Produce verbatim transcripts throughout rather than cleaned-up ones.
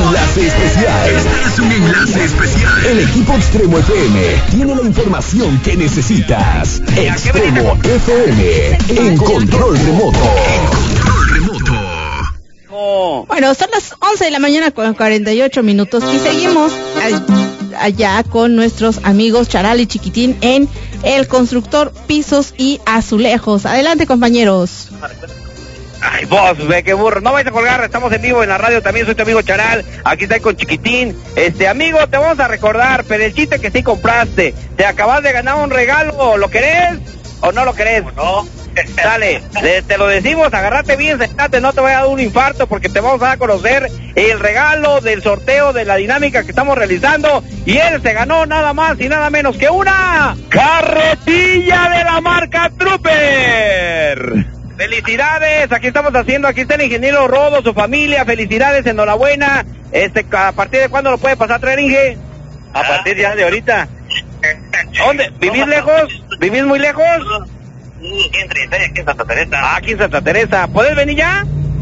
enlace especial. Este es un enlace especial. El equipo Extremo F M tiene la información que necesitas. Extremo F M en control remoto. En control remoto. Bueno, son las once de la mañana con cuarenta y ocho minutos y seguimos allá con nuestros amigos Charal y Chiquitín en El Constructor Pisos y Azulejos. Adelante, compañeros. Ay, vos, ve que burro, no vais a colgar, estamos en vivo en la radio, también soy tu amigo Charal, aquí está con Chiquitín. Este, amigo, te vamos a recordar, pero el chiste que sí compraste, te acabas de ganar un regalo, ¿lo querés o no lo querés? No. Dale, te, te lo decimos, agárrate bien, sentate, no te vaya a dar un infarto, porque te vamos a dar a conocer el regalo del sorteo de la dinámica que estamos realizando, y él se ganó nada más y nada menos que una carretilla de la marca Trooper. Felicidades, aquí estamos haciendo, aquí está el ingeniero Rodo, su familia, felicidades, enhorabuena. Este, ¿a partir de cuándo lo puede pasar a traer, Inge? A partir ya de ahorita. ¿Dónde? ¿Vivís lejos? ¿Vivís muy lejos? Aquí en Santa Teresa. Ah, aquí en Santa Teresa. ¿Puedes venir ya?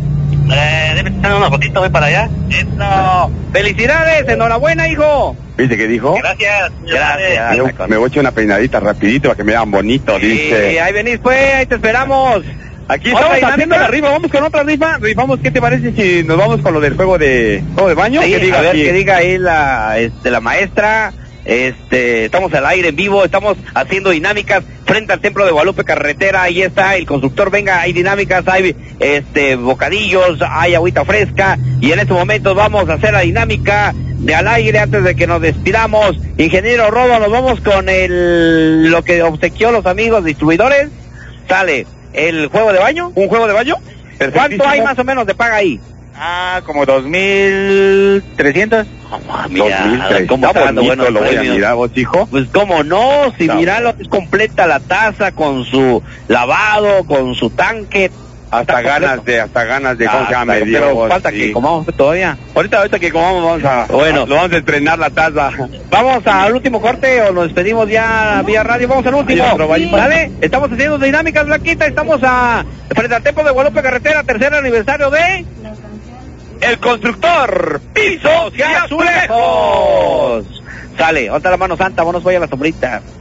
Eh, debe estar una fotito, voy para allá. Eso. Felicidades, enhorabuena, hijo. ¿Viste qué dijo? Gracias. Gracias. Me, me voy a echar una peinadita rapidito para que me vean bonito, Sí, dice. ahí venís pues, ahí te esperamos. Aquí ¿Otra estamos dinámica? haciendo la rifa, vamos con otra rifa. Rifamos, ¿qué te parece si nos vamos con lo del juego de juego de baño? Sí, que diga a ver, aquí. que diga ahí la, este, la maestra. Este, estamos al aire en vivo, estamos haciendo dinámicas frente al Templo de Guadalupe Carretera. Ahí está el constructor, venga, hay dinámicas, hay este bocadillos, hay agüita fresca, y en estos momentos vamos a hacer la dinámica de al aire antes de que nos despidamos. Ingeniero Rodo, nos vamos con el lo que obsequió los amigos distribuidores. Sale el juego de baño, un juego de baño. ¿Cuánto hay más o menos de paga ahí? Ah, como dos mil trescientos. Ah, mira, ¿cómo está dando buenos lo voy a premios? mirar, vos, hijo. Pues cómo no, si Está miralo, es completa la taza con su lavado, con su tanque. Hasta Está ganas completo. de, hasta ganas de, Ah, ¿cómo se llama? pero Me dio, vos, falta sí. que comamos todavía. Ahorita, ahorita que comamos vamos a, Bueno. lo vamos a estrenar la taza. Vamos al último corte o nos despedimos ya vía radio. Vamos al último. Hay otro, vale. Dale, estamos haciendo dinámicas, Blanquita. Estamos a frente al Templo de Guadalupe Carretera, tercer aniversario de El Constructor Pisos y Azulejos. Sale, otra la mano santa, vámonos, voy a la sombrita.